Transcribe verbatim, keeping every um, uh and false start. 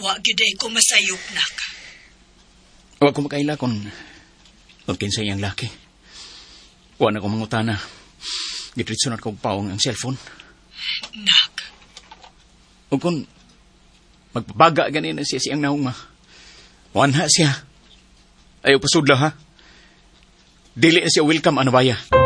Wa giday ko masayop, nak. Wa ko makaila kung kung kinsa iyang laki. Wa na ko mangutana. Gitritso na kong paong ang cellphone. Nak. O kung magpabaga ganin siya siyang naunga. Wanha siya. Ayaw pasudla ha. Dili na siya welcome, ano ba ya?